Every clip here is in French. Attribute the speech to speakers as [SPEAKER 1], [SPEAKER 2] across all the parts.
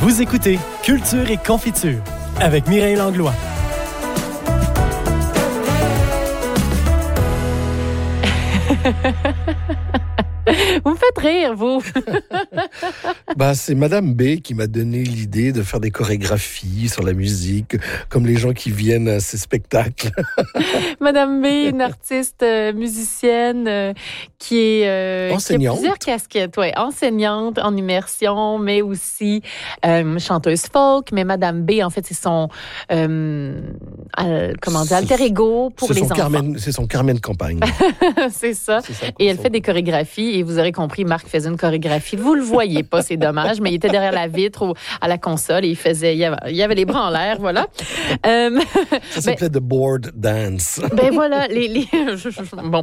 [SPEAKER 1] Vous écoutez Culture et Confiture avec Mireille Langlois.
[SPEAKER 2] Vous me faites rire, vous.
[SPEAKER 3] C'est Madame B qui m'a donné l'idée de faire des chorégraphies sur la musique, comme les gens qui viennent à ces spectacles.
[SPEAKER 2] Madame B, une artiste musicienne qui est
[SPEAKER 3] enseignante.
[SPEAKER 2] Qui a plusieurs casquettes, enseignante en immersion, mais aussi chanteuse folk. Mais Madame B, en fait, c'est son alter ego pour les enfants.
[SPEAKER 3] C'est son Carmen Campagne.
[SPEAKER 2] C'est ça. Et elle fait des chorégraphies. Et vous aurez compris, Marc faisait une chorégraphie. Vous le voyez pas, c'est dommage, mais il était derrière la vitre à la console et il y avait les bras en l'air, voilà.
[SPEAKER 3] Ça s'appelait The Board Dance.
[SPEAKER 2] Voilà, bon.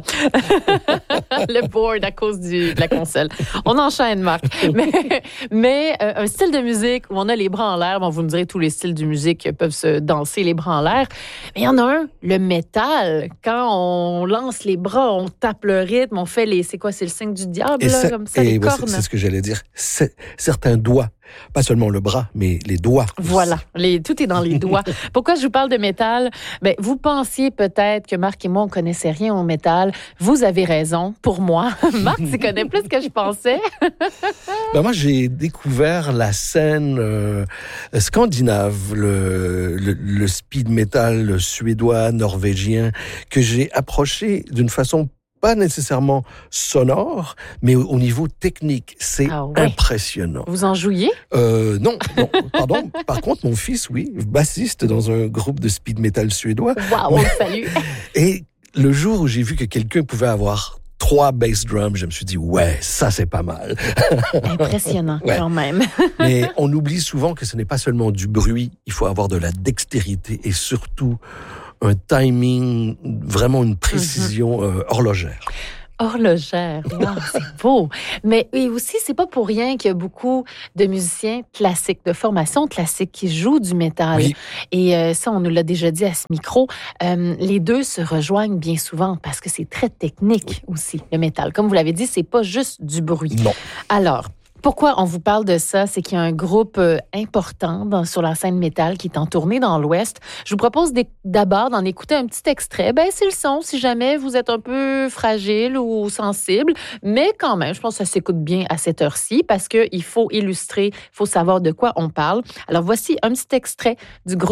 [SPEAKER 2] Le board à cause de la console. On enchaîne, Marc. Mais un style de musique où on a les bras en l'air, vous me direz, tous les styles de musique peuvent se danser les bras en l'air. Mais il y en a un, le métal. Quand on lance les bras, on tape le rythme, on fait c'est le signe du diable, comme ça, les cornes.
[SPEAKER 3] C'est ce que j'allais dire. Certains doigts, pas seulement le bras, mais les doigts.
[SPEAKER 2] Voilà, tout est dans les doigts. Pourquoi je vous parle de métal? Vous pensiez peut-être que Marc et moi, on connaissait rien au métal. Vous avez raison, pour moi. Marc s'y connaît plus que je pensais.
[SPEAKER 3] Moi, j'ai découvert la scène scandinave, le speed metal suédois, norvégien, que j'ai approché d'une façon pas nécessairement sonore, mais au niveau technique. C'est impressionnant.
[SPEAKER 2] Vous en jouiez?
[SPEAKER 3] Non, pardon. Par contre, mon fils, bassiste dans un groupe de speed metal suédois.
[SPEAKER 2] Waouh, salut!
[SPEAKER 3] Et le jour où j'ai vu que quelqu'un pouvait avoir 3 bass drums, je me suis dit, ça c'est pas mal.
[SPEAKER 2] Impressionnant, quand même.
[SPEAKER 3] Mais on oublie souvent que ce n'est pas seulement du bruit, il faut avoir de la dextérité et surtout un timing, vraiment une précision horlogère.
[SPEAKER 2] Horlogère, wow, c'est beau. Mais aussi, c'est pas pour rien qu'il y a beaucoup de musiciens classiques, de formation classique qui jouent du métal.
[SPEAKER 3] Oui.
[SPEAKER 2] Et ça, on nous l'a déjà dit à ce micro. Les deux se rejoignent bien souvent parce que c'est très technique aussi, le métal. Comme vous l'avez dit, c'est pas juste du bruit.
[SPEAKER 3] Non.
[SPEAKER 2] Alors, pourquoi on vous parle de ça? C'est qu'il y a un groupe important sur la scène métal qui est en tournée dans l'Ouest. Je vous propose d'abord d'en écouter un petit extrait. C'est le son, si jamais vous êtes un peu fragile ou sensible. Mais quand même, je pense que ça s'écoute bien à cette heure-ci parce qu'il faut illustrer, il faut savoir de quoi on parle. Alors, voici un petit extrait du groupe